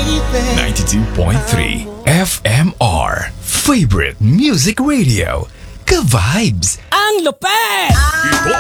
92.3 FMR Favorite Music Radio. Ka-vibes! Ang lupet! Ito